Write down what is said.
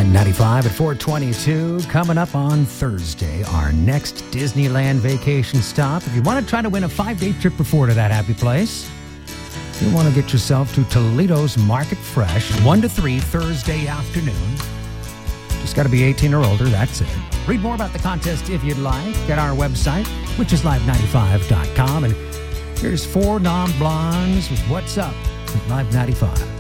Live 95 at 422. Coming up on Thursday, our next Disneyland vacation stop. If you want to try to win a 5-day trip before to that happy place, you want to get yourself to Toledo's Market Fresh, 1 to 3 Thursday afternoon. Just got to be 18 or older, that's it. Read more about the contest if you'd like at our website, which is live95.com. And here's 4 non-blondes with What's Up at Live 95.